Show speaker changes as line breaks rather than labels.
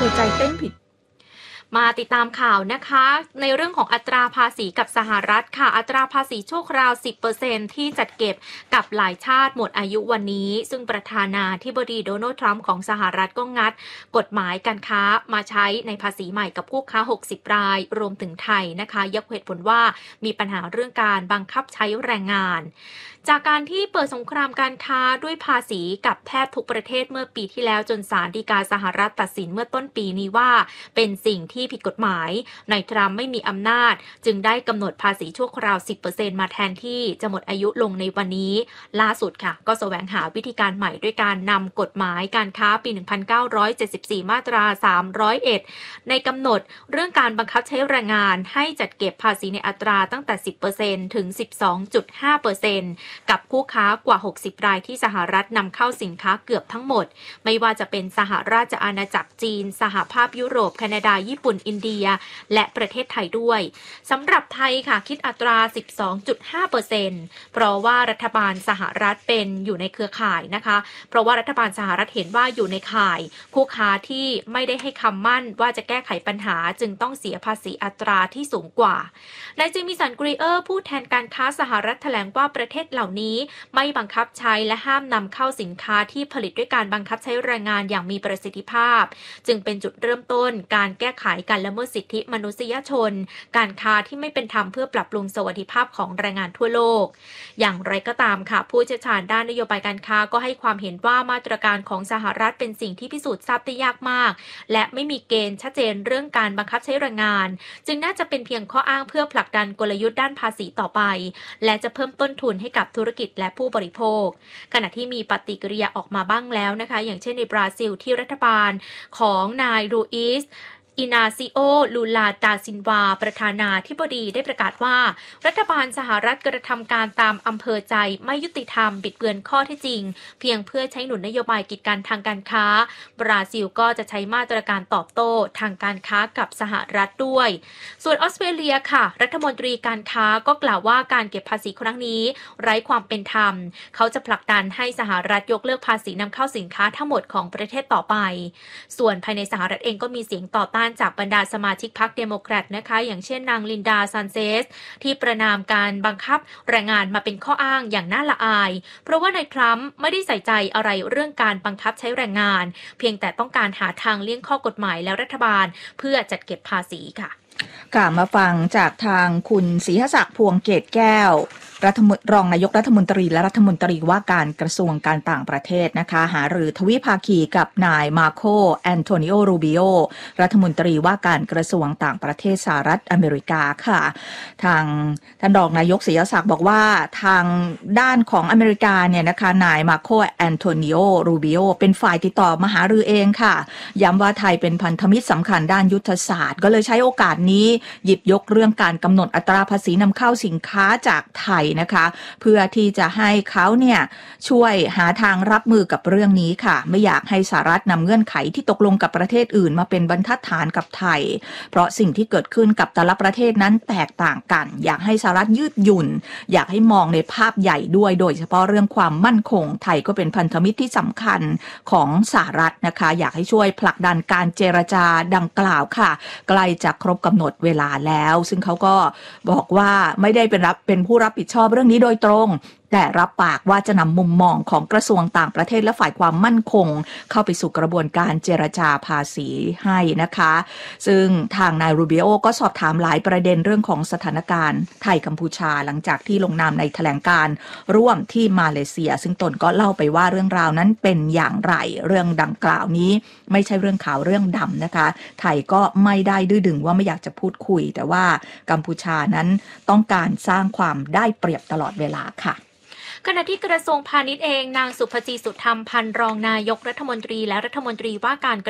วใจเต้นผิด
มาติดตามข่าวนะคะในเรื่องของอัตราภาษีกับสหรัฐค่ะอัตราภาษีชั่วคราว 10% ที่จัดเก็บกับหลายชาติหมดอายุวันนี้ซึ่งประธานาธิบดีโดนัลด์ทรัมป์ของสหรัฐก็งัดกฎหมายการค้ามาใช้ในภาษีใหม่กับคู่ค้า60รายรวมถึงไทยนะคะยกเหตุผลว่ามีปัญหาเรื่องการบังคับใช้แรงงานจากการที่เปิดสงครามการค้าด้วยภาษีกับแทบทุกประเทศเมื่อปีที่แล้วจนศาลฎีกาสหรัฐตัดสินเมื่อต้นปีนี้ว่าเป็นสิ่งที่ผิดกฎหมายนายทรัมป์ไม่มีอำนาจจึงได้กำหนดภาษีชั่วคราว 10% มาแทนที่จะหมดอายุลงในวันนี้ล่าสุดค่ะก็แสวงหาวิธีการใหม่ด้วยการนำกฎหมายการค้าปี 1974 มาตรา 301 ในกำหนดเรื่องการบังคับใช้แรงงานให้จัดเก็บภาษีในอัตราตั้งแต่ 10% ถึง 12.5%กับคู่ค้ากว่า60รายที่สหรัฐนำเข้าสินค้าเกือบทั้งหมดไม่ว่าจะเป็นสหราชอาณาจักรจีนสหภาพยุโรปแคนาดาญี่ปุ่นอินเดียและประเทศไทยด้วยสำหรับไทยค่ะคิดอัตรา 12.5% เพราะว่ารัฐบาลสหรัฐเป็นอยู่ในเครือข่ายนะคะเพราะว่ารัฐบาลสหรัฐเห็นว่าอยู่ในข่ายคู่ค้าที่ไม่ได้ให้คำมั่นว่าจะแก้ไขปัญหาจึงต้องเสียภาษีอัตราที่สูงกว่านายเจมิสันกรีเออร์ผู้แทนการค้าสหรัฐแถลงว่าประเทศเหล่านี้ไม่บังคับใช้และห้ามนำเข้าสินค้าที่ผลิตด้วยการบังคับใช้แรงงานอย่างมีประสิทธิภาพจึงเป็นจุดเริ่มต้นการแก้ไขการละเมิดสิทธิมนุษยชนการค้าที่ไม่เป็นธรรมเพื่อปรับปรุงสวัสดิภาพของแรงงานทั่วโลกอย่างไรก็ตามค่ะผู้เชี่ยวชาญด้านนโยบายการค้าก็ให้ความเห็นว่ามาตรการของสหรัฐเป็นสิ่งที่พิสูจน์ทราบได้ยากมากและไม่มีเกณฑ์ชัดเจนเรื่องการบังคับใช้แรงงานจึงน่าจะเป็นเพียงข้ออ้างเพื่อผลักดันกลยุทธ์ด้านภาษีต่อไปและจะเพิ่มต้นทุนให้กับธุรกิจและผู้บริโภคขณะที่มีปฏิกิริยาออกมาบ้างแล้วนะคะอย่างเช่นในบราซิลที่รัฐบาลของนายลูอิสอินาซิโอลูลาดาซินวาประธานาธิบดีได้ประกาศว่ารัฐบาลสหรัฐกระทำการตามอำเภอใจไม่ยุติธรรมบิดเบือนข้อเท็จจริงเพียงเพื่อใช้หนุนนโยบายกีดกันทางการค้าบราซิลก็จะใช้มาตรการตอบโต้ทางการค้ากับสหรัฐด้วยส่วนออสเตรเลียค่ะรัฐมนตรีการค้าก็กล่าวว่าการเก็บภาษีครั้งนี้ไร้ความเป็นธรรมเขาจะผลักดันให้สหรัฐยกเลิกภาษีนำเข้าสินค้าทั้งหมดของประเทศต่อไปส่วนภายในสหรัฐเองก็มีเสียงต่อต้านจากบรรดาสมาชิกพรรคเดโมแครตนะคะอย่างเช่นนางลินดาซันเซสที่ประนามการบังคับแรงงานมาเป็นข้ออ้างอย่างน่าละอายเพราะว่านายทรัมป์ไม่ได้ใส่ใจอะไรเรื่องการบังคับใช้แรงงานเพียงแต่ต้องการหาทางเลี่ยงข้อกฎหมายและรัฐบาลเพื่อจัดเก็บภาษีค่ะ
มาฟังจากทางคุณศรีหศักดิ์พวงเกตแก้วรองนายกรัฐมนตรีและรัฐมนตรีว่าการกระทรวงการต่างประเทศนะคะหารือทวิภาคีกับนายมาโคแอนโทนิโอรูบิโอรัฐมนตรีว่าการกระทรวงต่างประเทศสหรัฐอเมริกาค่ะทางท่านรองนายกศรีหศักดิ์บอกว่าทางด้านของอเมริกาเนี่ยนะคะนายมาโคแอนโทนิโอรูบิโอเป็นฝ่ายติดต่อมาหารือเองค่ะย้ำว่าไทยเป็นพันธมิตรสำคัญด้านยุทธศาสตร์ก็เลยใช้โอกาสนี้หยิบยกเรื่องการกำหนดอัตราภาษีนำเข้าสินค้าจากไทยนะคะเพื่อที่จะให้เขาเนี่ยช่วยหาทางรับมือกับเรื่องนี้ค่ะไม่อยากให้สหรัฐนำเงื่อนไขที่ตกลงกับประเทศอื่นมาเป็นบรรทัดฐานกับไทยเพราะสิ่งที่เกิดขึ้นกับแต่ละประเทศนั้นแตกต่างกันอยากให้สหรัฐยืดหยุ่นอยากให้มองในภาพใหญ่ด้วยโดยเฉพาะเรื่องความมั่นคงไทยก็เป็นพันธมิตรที่สำคัญของสหรัฐนะคะอยากให้ช่วยผลักดันการเจรจาดังกล่าวค่ะใกล้จะครบกำหนดเวลาแล้วซึ่งเขาก็บอกว่าไม่ได้เป็นผู้รับผิดชอบเรื่องนี้โดยตรงแต่รับปากว่าจะนำมุมมองของกระทรวงต่างประเทศและฝ่ายความมั่นคงเข้าไปสู่กระบวนการเจรจาภาษีให้นะคะซึ่งทางนายรูบิโอก็สอบถามหลายประเด็นเรื่องของสถานการณ์ไทยกัมพูชาหลังจากที่ลงนามในแถลงการณ์ร่วมที่มาเลเซียซึ่งตนก็เล่าไปว่าเรื่องราวนั้นเป็นอย่างไรเรื่องดังกล่าวนี้ไม่ใช่เรื่องขาวเรื่องดำนะคะไทยก็ไม่ได้ดื้อดึงว่าไม่อยากจะพูดคุยแต่ว่ากัมพูชานั้นต้องการสร้างความได้เปรียบตลอดเวลาค่ะ
ขณะที่กระทรวงพาณิชย์เองนางสุภจีสุธรรมพันธ์รองนายกรัฐมนตรีและรัฐมนตรีว่าการ